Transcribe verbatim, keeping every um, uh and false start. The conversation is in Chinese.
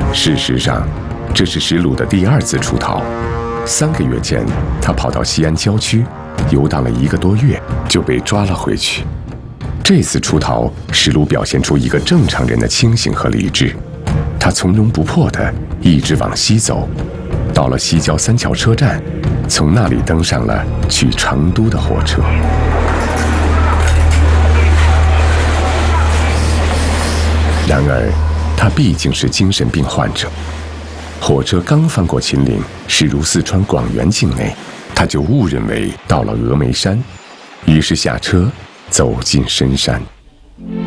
事实上，这是石鲁的第二次出逃。三个月前，他跑到西安郊区，游荡了一个多月，就被抓了回去。这次出逃，石鲁表现出一个正常人的清醒和理智。他从容不迫地一直往西走，到了西郊三桥车站，从那里登上了去成都的火车。然而，他毕竟是精神病患者。火车刚翻过秦岭，驶入四川广元境内，他就误认为到了峨眉山，于是下车走进深山。